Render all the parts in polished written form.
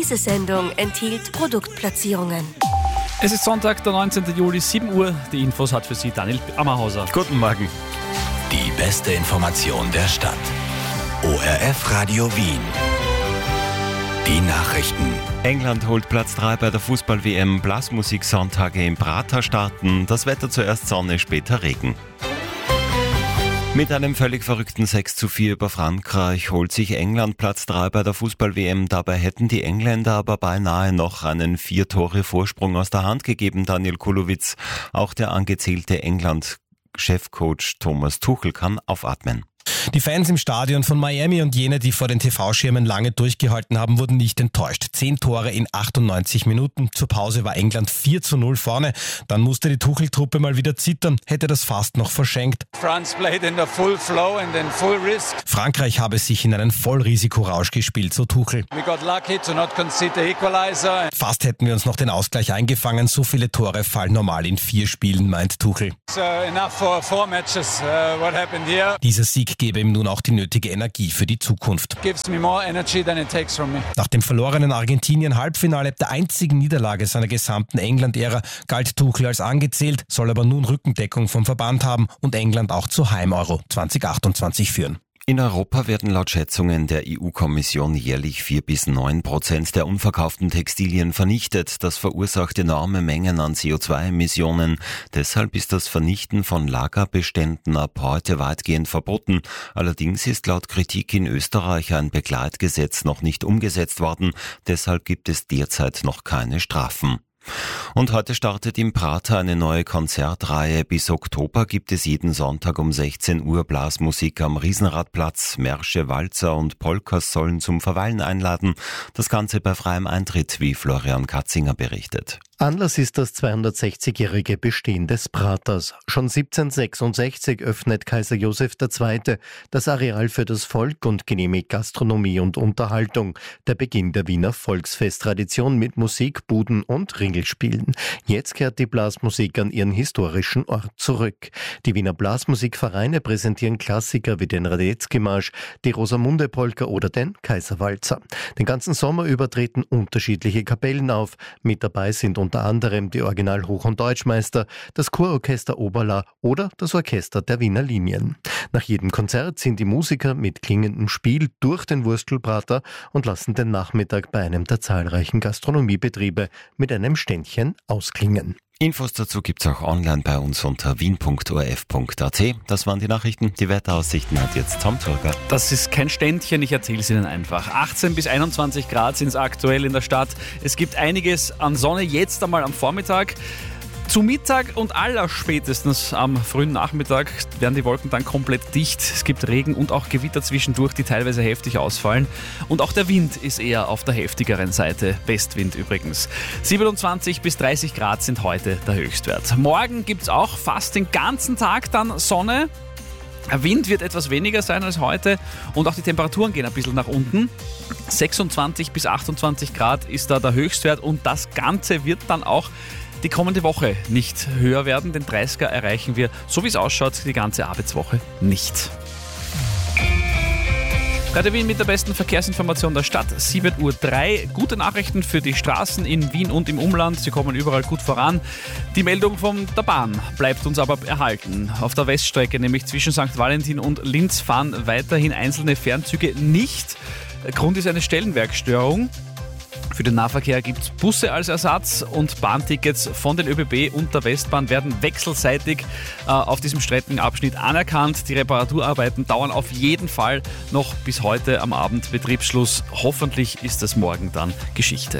Diese Sendung enthielt Produktplatzierungen. Es ist Sonntag, der 19. Juli, 7 Uhr. Die Infos hat für Sie Daniel Ammerhauser. Guten Morgen. Die beste Information der Stadt. ORF Radio Wien. Die Nachrichten. England holt Platz 3 bei der Fußball-WM. Blasmusik-Sonntage im Prater starten. Das Wetter zuerst Sonne, später Regen. Mit einem völlig verrückten 6:4 über Frankreich holt sich England Platz 3 bei der Fußball-WM. Dabei hätten die Engländer aber beinahe noch einen 4-Tore-Vorsprung aus der Hand gegeben, Daniel Kulowitz. Auch der angezählte England-Chefcoach Thomas Tuchel kann aufatmen. Die Fans im Stadion von Miami und jene, die vor den TV-Schirmen lange durchgehalten haben, wurden nicht enttäuscht. 10 Tore in 98 Minuten. Zur Pause war England 4:0 vorne. Dann musste die Tuchel-Truppe mal wieder zittern, hätte das fast noch verschenkt. Frankreich habe sich in einen Vollrisikorausch gespielt, so Tuchel. Fast hätten wir uns noch den Ausgleich eingefangen. So viele Tore fallen normal in 4 Spielen, meint Tuchel. Dieser Sieg gebe ihm nun auch die nötige Energie für die Zukunft. Nach dem verlorenen Argentinien-Halbfinale, der einzigen Niederlage seiner gesamten England-Ära, galt Tuchel als angezählt, soll aber nun Rückendeckung vom Verband haben und England auch zur Heim-Euro 2028 führen. In Europa werden laut Schätzungen der EU-Kommission jährlich 4-9% der unverkauften Textilien vernichtet. Das verursacht enorme Mengen an CO2-Emissionen. Deshalb ist das Vernichten von Lagerbeständen ab heute weitgehend verboten. Allerdings ist laut Kritik in Österreich ein Begleitgesetz noch nicht umgesetzt worden. Deshalb gibt es derzeit noch keine Strafen. Und heute startet im Prater eine neue Konzertreihe. Bis Oktober gibt es jeden Sonntag um 16 Uhr Blasmusik am Riesenradplatz. Märsche, Walzer und Polkas sollen zum Verweilen einladen. Das Ganze bei freiem Eintritt, wie Florian Katzinger berichtet. Anlass ist das 260-jährige Bestehen des Praters. Schon 1766 öffnet Kaiser Joseph II. Das Areal für das Volk und genehmigt Gastronomie und Unterhaltung. Der Beginn der Wiener Volksfesttradition mit Musik, Buden und Ringelspielen. Jetzt kehrt die Blasmusik an ihren historischen Ort zurück. Die Wiener Blasmusikvereine präsentieren Klassiker wie den Radetzky-Marsch, die Rosamunde-Polka oder den Kaiserwalzer. Den ganzen Sommer über treten unterschiedliche Kapellen auf. Mit dabei sind unter anderem die Original-Hoch- und Deutschmeister, das Chororchester Oberla oder das Orchester der Wiener Linien. Nach jedem Konzert sind die Musiker mit klingendem Spiel durch den Wurstelprater und lassen den Nachmittag bei einem der zahlreichen Gastronomiebetriebe mit einem Ständchen ausklingen. Infos dazu gibt's auch online bei uns unter wien.orf.at. Das waren die Nachrichten. Die Wetteraussichten hat jetzt Tom Turger. Das ist kein Ständchen, ich erzähle es Ihnen einfach. 18 bis 21 Grad sind es aktuell in der Stadt. Es gibt einiges an Sonne, jetzt einmal am Vormittag. Zu Mittag und allerspätestens am frühen Nachmittag werden die Wolken dann komplett dicht. Es gibt Regen und auch Gewitter zwischendurch, die teilweise heftig ausfallen. Und auch der Wind ist eher auf der heftigeren Seite. Westwind übrigens. 27 bis 30 Grad sind heute der Höchstwert. Morgen gibt es auch fast den ganzen Tag dann Sonne. Der Wind wird etwas weniger sein als heute und auch die Temperaturen gehen ein bisschen nach unten. 26 bis 28 Grad ist da der Höchstwert und das Ganze wird dann auch die kommende Woche nicht höher werden. Den 30er erreichen wir, so wie es ausschaut, die ganze Arbeitswoche nicht. Radio Wien mit der besten Verkehrsinformation der Stadt, 7:03 Uhr. Gute Nachrichten für die Straßen in Wien und im Umland. Sie kommen überall gut voran. Die Meldung von der Bahn bleibt uns aber erhalten. Auf der Weststrecke, nämlich zwischen St. Valentin und Linz, fahren weiterhin einzelne Fernzüge nicht. Grund ist eine Stellenwerkstörung. Für den Nahverkehr gibt es Busse als Ersatz und Bahntickets von den ÖBB und der Westbahn werden wechselseitig auf diesem Streckenabschnitt anerkannt. Die Reparaturarbeiten dauern auf jeden Fall noch bis heute am Abend Betriebsschluss. Hoffentlich ist das morgen dann Geschichte.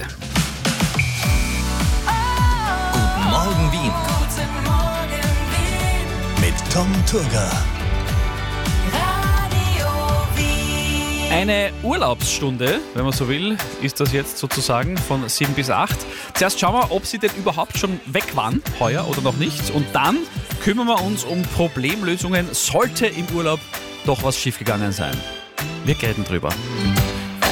Guten Morgen Wien. Guten Morgen, Wien. Mit Tom Turger. Eine Urlaubsstunde, wenn man so will, ist das jetzt sozusagen von 7 bis 8. Zuerst schauen wir, ob sie denn überhaupt schon weg waren, heuer oder noch nicht. Und dann kümmern wir uns um Problemlösungen, sollte im Urlaub doch was schiefgegangen sein. Wir reden drüber.